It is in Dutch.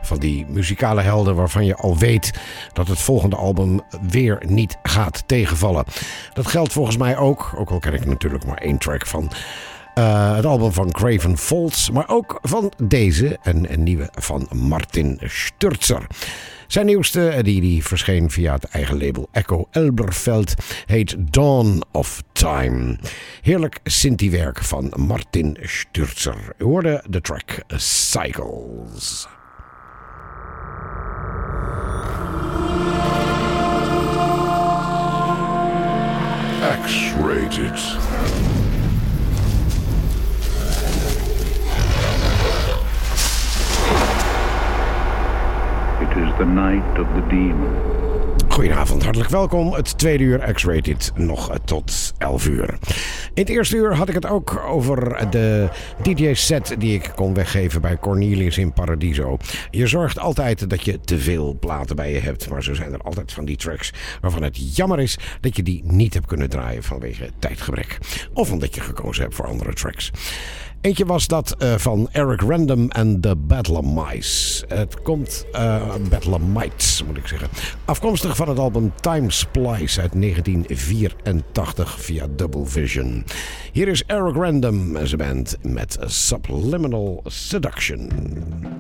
van die muzikale helden waarvan je al weet dat het volgende album weer niet gaat tegenvallen. Dat geldt volgens mij ook al ken ik natuurlijk maar één track van het album van Craven Falls, maar ook van deze, een nieuwe van Martin Sturzer. Zijn nieuwste, die verscheen via het eigen label Echo Elberfeld, heet Dawn of Time. Heerlijk synthiewerk van Martin Sturzer. U hoorde de track Cycles. X-rated. It is the night of the demon. Goedenavond, hartelijk welkom. Het tweede uur X-Rated nog tot 11 uur. In het eerste uur had ik het ook over de DJ-set die ik kon weggeven bij Cornelius in Paradiso. Je zorgt altijd dat je te veel platen bij je hebt, maar zo zijn er altijd van die tracks waarvan het jammer is dat je die niet hebt kunnen draaien vanwege tijdgebrek. Of omdat je gekozen hebt voor andere tracks. Eentje was dat van Eric Random en de Bedlamites. Het komt Bedlamites, moet ik zeggen. Afkomstig van het album Time Splice uit 1984 via Double Vision. Hier is Eric Random en zijn band met Subliminal Seduction.